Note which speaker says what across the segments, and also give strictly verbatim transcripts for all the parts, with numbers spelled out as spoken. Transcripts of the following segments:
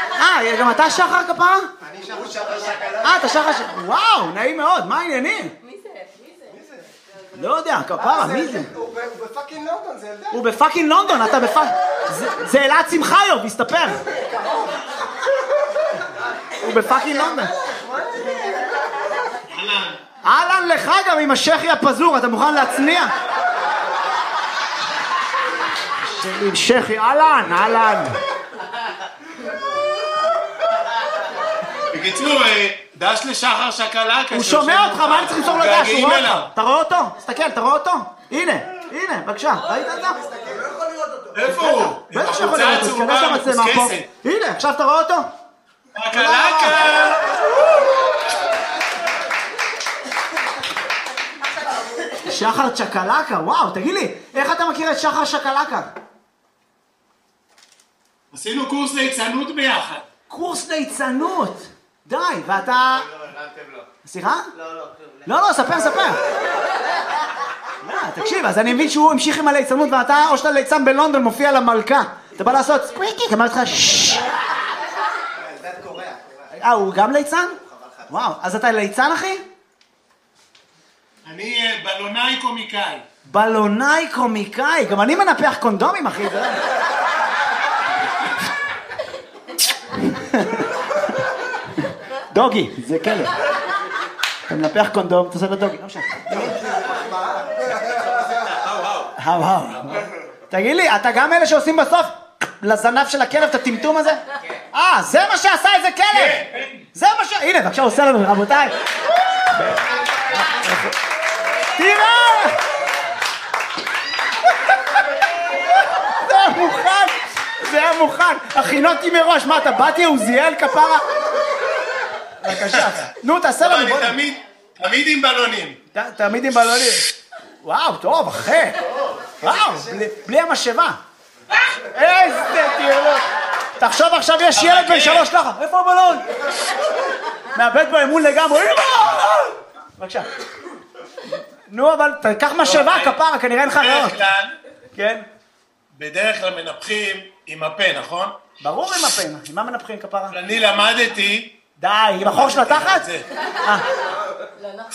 Speaker 1: אה, גם אתה שחר כפרה?
Speaker 2: אני שחר שחר שקלה.
Speaker 1: אה, אתה שחר שחר... וואו, נעים מאוד, מה העניינים?
Speaker 3: מי זה? מי זה?
Speaker 1: לא יודע, כפרה, מי זה?
Speaker 2: הוא בפאקינג לונדון, זה ילדה.
Speaker 1: הוא בפאקינג לונדון, אתה בפאקינג... זה אלעד שמחיוב, הסתפר. הוא בפאקינג לונדון. אהלן לך גם עם השחי הפזור, אתה מוכן להצניע? עם שחי, אהלן, אהלן.
Speaker 4: בקיצור, דש לשחר שקלקה.
Speaker 1: הוא שומע אותך, מה אני צריך למסור לו דש? הוא רואה אותך. אתה רואה אותו? תסתכל, אתה רואה אותו? הנה, הנה, בבקשה, ראית את זה?
Speaker 4: איפה הוא?
Speaker 1: בטח שיכול לראות, תסתכל שהמצלמה פה. הנה, עכשיו אתה רואה אותו?
Speaker 4: שקלקה!
Speaker 1: שחר צ'קלקה, וואו, תגיד לי, איך אתה מכיר את שחר שקלקה?
Speaker 4: עשינו קורס ליצנות ביחד.
Speaker 1: קורס ליצנות, די, ואתה... סליחה?
Speaker 2: לא, לא,
Speaker 1: לא, לא, ספר, ספר. לא, תקשיב, אז אני מבין שהוא המשיך עם הליצנות ואתה, או שאתה ליצן בלונדון, מופיע למלכה. אתה בא לעשות ספריקי, אמר לך ששש.
Speaker 2: זה קוריאה.
Speaker 1: אה, הוא גם ליצן? וואו, אז אתה ליצן, אחי?
Speaker 4: אני בלונאי קומיקאי.
Speaker 1: בלונאי קומיקאי, גם אני מנפח קונדומים, אחי. דוגי, זה כלב. אתה מנפח קונדום, אתה עושה לו דוגי, לא משנה. וואו, וואו. תגיד לי, אתה גם אלה שעושים בסוף לזנב של הכלב את הטמטום הזה? אה, זה מה שעשה איזה כלב! זה מה ש... הנה, בבקשה, עושה לנו, רבותיי. תראה! זה היה מוכן, זה היה מוכן. הכינותי מראש, מה אתה באתי עוזיאל כפרה? בבקשה, נו תעשה לנו בוא.
Speaker 4: אני תמיד עם בלונים.
Speaker 1: תמיד עם בלונים. וואו, טוב, אחי. וואו, בלי המשאבה. איזה תיאלות. תחשוב עכשיו יש ילד בן שלוש ככה, איפה הבלון? מאבד בו אמון לגמרי. בבקשה. נו, אבל תקח משאבה, כפרה, כנראה אין לך רעות.
Speaker 4: בדרך כלל,
Speaker 1: כן?
Speaker 4: בדרך כלל מנפחים עם הפה, נכון?
Speaker 1: ברור עם הפה, עם מה מנפחים כפרה?
Speaker 4: אני למדתי...
Speaker 1: די, עם החור של התחת?
Speaker 4: זה.
Speaker 1: אה.
Speaker 3: לא נכון.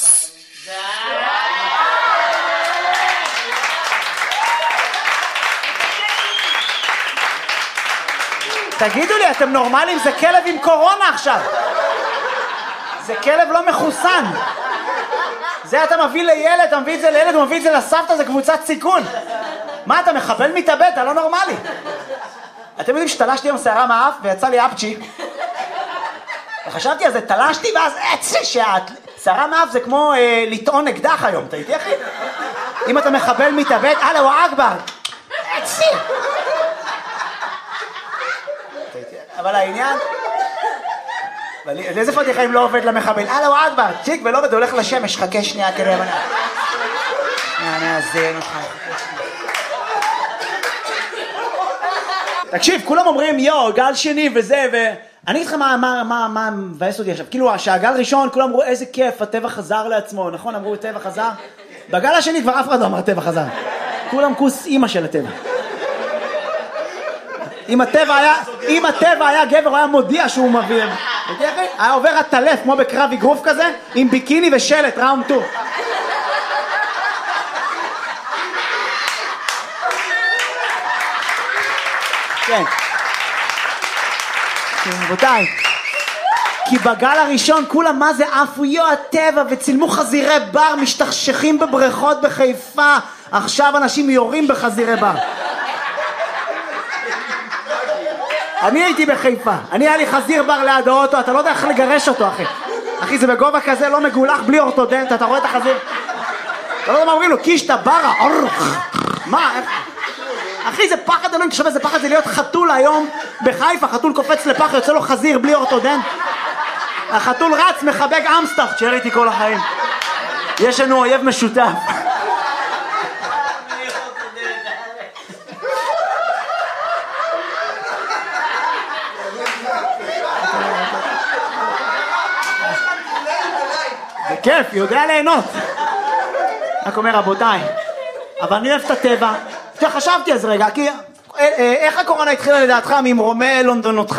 Speaker 1: תגידו לי, אתם נורמלים? זה כלב עם קורונה עכשיו. זה כלב לא מחוסן. זה אתה מביא לילד, אתה מביא את זה לילד, הוא מביא את זה לסבתא, זה קבוצת סיכון. מה, אתה מחבל מתאבד? אתה לא נורמלי. אתם יודעים שתלשתי עם שערה מהאף ויצא לי אפצ'י. וחשבתי על זה, תלשתי ואז אצלי שאת. שערה מהאף זה כמו אה, לטעון אקדח היום, אתה איתי אחי? אם אתה מחבל מתאבד, אללה הוא אכבר. אצלי. אבל העניין... איזה פתיחה אם לא עובד למחבל? אללה הוא אכבר, צ'יק ולא עובד, הולך לשמש, חכה שנייה כדי הבנה. אני אזין אותך. תקשיב, כולם אומרים יו, גל שני וזה ו... אני אגיד לך מה, מה, מה, מה מבאס אותי עכשיו. כאילו, שהגל ראשון, כולם אמרו איזה כיף, הטבע חזר לעצמו, נכון? אמרו הטבע חזר. בגל השני כבר אף אחד לא אמר הטבע חזר. כולם כוס אימא של הטבע. אם הטבע היה, אם הטבע היה גבר, הוא היה מודיע שהוא מביא. היה עובר הטלף, כמו בקרב אגרוף כזה, עם ביקיני ושלט, ראונד טו. כן. רבותיי, כי בגל הראשון כולם מה זה עפו יו הטבע וצילמו חזירי בר משתכשכים בבריכות בחיפה. עכשיו אנשים יורים בחזירי בר. אני הייתי בחיפה, אני היה לי חזיר בר ליד האוטו, אתה לא יודע איך לגרש אותו אחי. אחי זה בגובה כזה לא מגולח בלי אורתודנט, אתה רואה את החזיר? אתה לא יודע מה אומרים לו, קישטה ברה, מה? אחי זה פחד אלוהים, תשמע זה פחד זה להיות חתול היום בחיפה, חתול קופץ לפח, יוצא לו חזיר בלי אורתודנט. החתול רץ, מחבק אמסטאפ, תשאר איתי כל החיים. יש לנו אויב משותף. זה כיף, יודע ליהנות. רק אומר רבותיי, אבל אני אוהב את הטבע. חשבתי אז רגע, כי איך הקורונה התחילה לדעתך ממרומי לונדון אותך?